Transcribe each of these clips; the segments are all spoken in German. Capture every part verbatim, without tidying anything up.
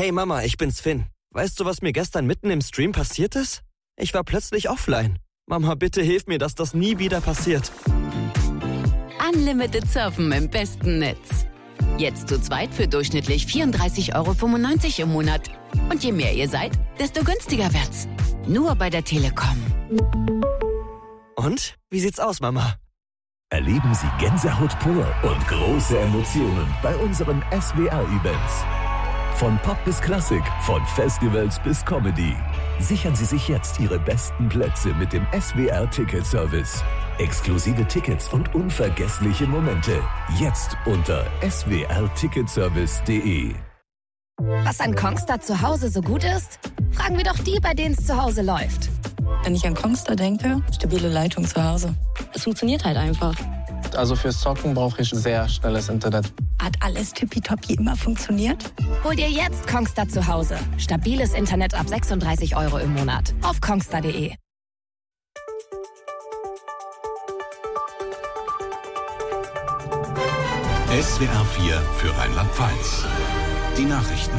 Hey Mama, ich bin's Finn. Weißt du, was mir gestern mitten im Stream passiert ist? Ich war plötzlich offline. Mama, bitte hilf mir, dass das nie wieder passiert. Unlimited Surfen im besten Netz. Jetzt zu zweit für durchschnittlich vierunddreißig Euro fünfundneunzig im Monat. Und je mehr ihr seid, desto günstiger wird's. Nur bei der Telekom. Und? Wie sieht's aus, Mama? Erleben Sie Gänsehaut pur und große Emotionen bei unseren S W R-Events. Von Pop bis Klassik, von Festivals bis Comedy. Sichern Sie sich jetzt Ihre besten Plätze mit dem S W R-Ticket-Service. Exklusive Tickets und unvergessliche Momente. Jetzt unter s w r ticketservice punkt d e. Was an Kongstar zu Hause so gut ist? Fragen wir doch die, bei denen es zu Hause läuft. Wenn ich an Kongstar denke, stabile Leitung zu Hause. Es funktioniert halt einfach. Also fürs Zocken brauche ich sehr schnelles Internet. Hat alles tippitoppi immer funktioniert? Hol dir jetzt Kongstar zu Hause. Stabiles Internet ab sechsunddreißig Euro im Monat. Auf kongstar punkt d e. S W R vier für Rheinland-Pfalz. Die Nachrichten.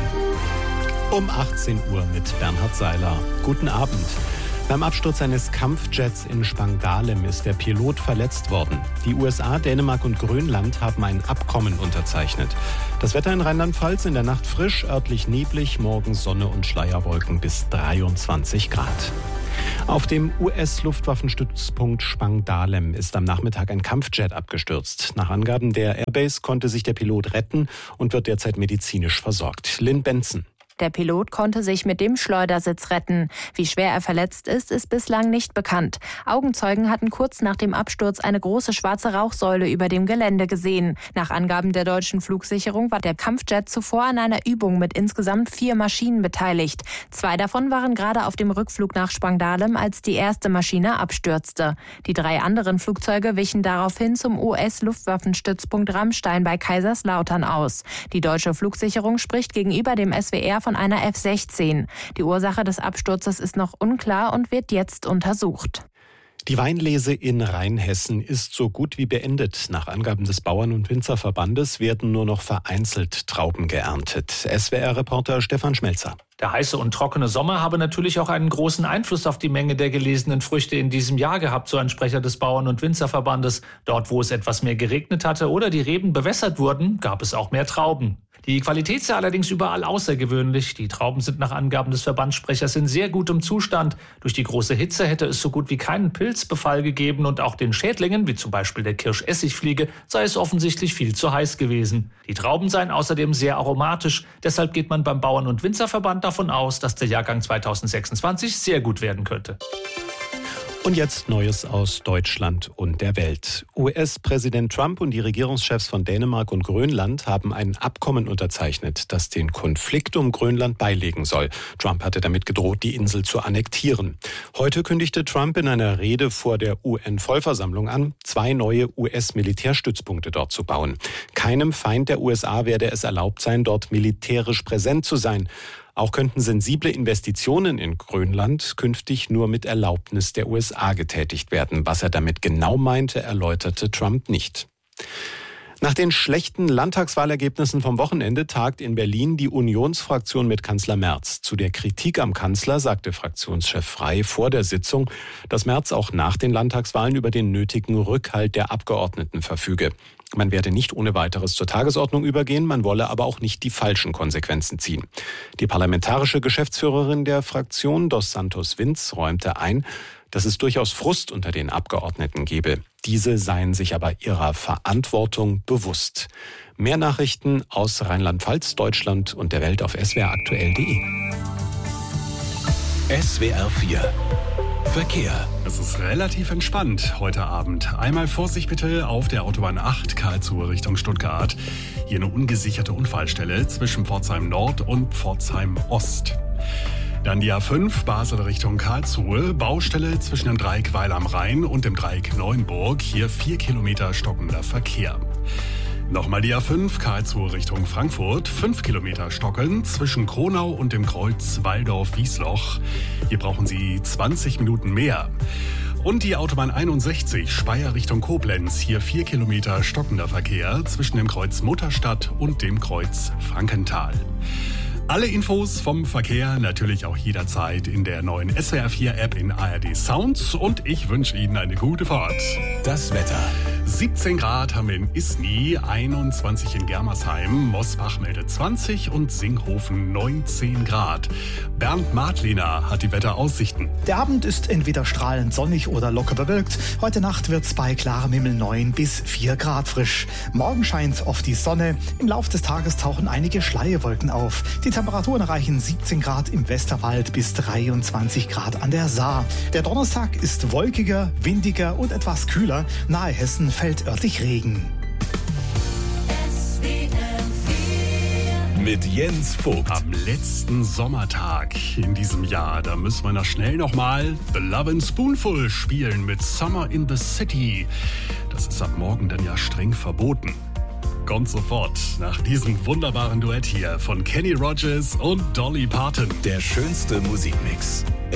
Um achtzehn Uhr mit Bernhard Seiler. Guten Abend. Beim Absturz eines Kampfjets in Spangdahlem ist der Pilot verletzt worden. Die U S A, Dänemark und Grönland haben ein Abkommen unterzeichnet. Das Wetter in Rheinland-Pfalz in der Nacht frisch, örtlich neblig, morgens Sonne und Schleierwolken bis dreiundzwanzig Grad. Auf dem U S-Luftwaffenstützpunkt Spangdahlem ist am Nachmittag ein Kampfjet abgestürzt. Nach Angaben der Airbase konnte sich der Pilot retten und wird derzeit medizinisch versorgt. Lynn Benson. Der Pilot konnte sich mit dem Schleudersitz retten. Wie schwer er verletzt ist, ist bislang nicht bekannt. Augenzeugen hatten kurz nach dem Absturz eine große schwarze Rauchsäule über dem Gelände gesehen. Nach Angaben der deutschen Flugsicherung war der Kampfjet zuvor an einer Übung mit insgesamt vier Maschinen beteiligt. Zwei davon waren gerade auf dem Rückflug nach Spangdahlem, als die erste Maschine abstürzte. Die drei anderen Flugzeuge wichen daraufhin zum U S-Luftwaffenstützpunkt Ramstein bei Kaiserslautern aus. Die deutsche Flugsicherung spricht gegenüber dem S W R von einer F sechzehn. Die Ursache des Absturzes ist noch unklar und wird jetzt untersucht. Die Weinlese in Rheinhessen ist so gut wie beendet. Nach Angaben des Bauern- und Winzerverbandes werden nur noch vereinzelt Trauben geerntet. S W R-Reporter Stefan Schmelzer. Der heiße und trockene Sommer habe natürlich auch einen großen Einfluss auf die Menge der gelesenen Früchte in diesem Jahr gehabt, so ein Sprecher des Bauern- und Winzerverbandes. Dort, wo es etwas mehr geregnet hatte oder die Reben bewässert wurden, gab es auch mehr Trauben. Die Qualität sei allerdings überall außergewöhnlich. Die Trauben sind nach Angaben des Verbandssprechers in sehr gutem Zustand. Durch die große Hitze hätte es so gut wie keinen Pilzbefall gegeben und auch den Schädlingen, wie zum Beispiel der Kirschessigfliege, sei es offensichtlich viel zu heiß gewesen. Die Trauben seien außerdem sehr aromatisch. Deshalb geht man beim Bauern- und Winzerverband davon aus, dass der Jahrgang zweitausendsechsundzwanzig sehr gut werden könnte. Und jetzt Neues aus Deutschland und der Welt. U S-Präsident Trump und die Regierungschefs von Dänemark und Grönland haben ein Abkommen unterzeichnet, das den Konflikt um Grönland beilegen soll. Trump hatte damit gedroht, die Insel zu annektieren. Heute kündigte Trump in einer Rede vor der U N-Vollversammlung an, zwei neue U S-Militärstützpunkte dort zu bauen. Keinem Feind der U S A werde es erlaubt sein, dort militärisch präsent zu sein. Auch könnten sensible Investitionen in Grönland künftig nur mit Erlaubnis der U S A getätigt werden. Was er damit genau meinte, erläuterte Trump nicht. Nach den schlechten Landtagswahlergebnissen vom Wochenende tagt in Berlin die Unionsfraktion mit Kanzler Merz. Zu der Kritik am Kanzler sagte Fraktionschef Frey vor der Sitzung, dass Merz auch nach den Landtagswahlen über den nötigen Rückhalt der Abgeordneten verfüge. Man werde nicht ohne weiteres zur Tagesordnung übergehen, man wolle aber auch nicht die falschen Konsequenzen ziehen. Die parlamentarische Geschäftsführerin der Fraktion, Dos Santos Vinz, räumte ein, dass es durchaus Frust unter den Abgeordneten gebe. Diese seien sich aber ihrer Verantwortung bewusst. Mehr Nachrichten aus Rheinland-Pfalz, Deutschland und der Welt auf s w r aktuell punkt d e. S W R vier Verkehr. Es ist relativ entspannt heute Abend. Einmal Vorsicht bitte auf der Autobahn acht Karlsruhe Richtung Stuttgart. Hier eine ungesicherte Unfallstelle zwischen Pforzheim Nord und Pforzheim Ost. Dann die A fünf Basel Richtung Karlsruhe. Baustelle zwischen dem Dreieck Weil am Rhein und dem Dreieck Neuenburg. Hier vier Kilometer stockender Verkehr. Nochmal die A fünf Karlsruhe Richtung Frankfurt. fünf Kilometer stocken zwischen Kronau und dem Kreuz Walldorf-Wiesloch. Hier brauchen Sie zwanzig Minuten mehr. Und die Autobahn einundsechzig Speyer Richtung Koblenz. Hier vier Kilometer stockender Verkehr zwischen dem Kreuz Mutterstadt und dem Kreuz Frankenthal. Alle Infos vom Verkehr natürlich auch jederzeit in der neuen S W R vier App in A R D Sound. Und ich wünsche Ihnen eine gute Fahrt. Das Wetter. siebzehn Grad haben wir in Isny, einundzwanzig in Germersheim, Mosbach meldet zwanzig und Singhofen neunzehn Grad. Bernd Martliner hat die Wetteraussichten. Der Abend ist entweder strahlend sonnig oder locker bewölkt. Heute Nacht wird es bei klarem Himmel neun bis vier Grad frisch. Morgen scheint oft die Sonne. Im Laufe des Tages tauchen einige Schleierwolken auf. Die Temperaturen erreichen siebzehn Grad im Westerwald bis dreiundzwanzig Grad an der Saar. Der Donnerstag ist wolkiger, windiger und etwas kühler. Nahe Hessen fällt örtlich Regen. Mit Jens Vogt. Am letzten Sommertag in diesem Jahr, da müssen wir noch schnell nochmal The Lovin' Spoonful spielen mit Summer in the City. Das ist ab morgen dann ja streng verboten. Kommt sofort nach diesem wunderbaren Duett hier von Kenny Rogers und Dolly Parton. Der schönste Musikmix.